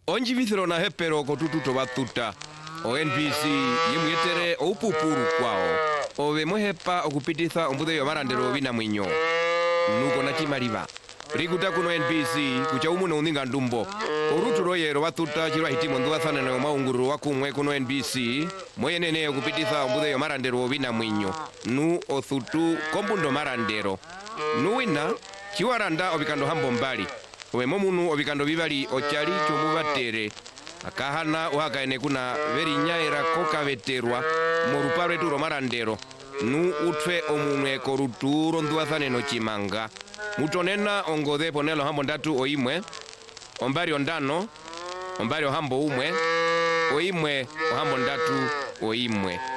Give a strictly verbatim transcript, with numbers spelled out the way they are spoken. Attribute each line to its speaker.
Speaker 1: Onji vithiro na hepero kotututo batuta. O N B C yimwetere opupuru kwao. Owe mohepa okupititha ombude yo marandero bina mwinyo. Nuko na chimaliba. Rikuta kuno N B C kucha umu no ndinga ndumbo. Oruturo yero batuta chirwa hitimo nduwathana na maunguru wakumwe kuno N B C. Moyenene okupititha ombude yo marandero bina mwinyo. Nu othutu kombundo marandero. Nuwina chiwaranda obikando hambo mbali. Owe momunu obikando bibali ochali chomubatere. Akahana uhakaene kuna veri nyaira koka veterwa morupare turo marandero. Nu utfe omunwe koruturo nduwathane no chimanga. Mutonena ongode ponelo hambo ndatu oimwe. Ombari ondano. Ombari ohambo umwe. Oimwe ohambo ndatu oimwe.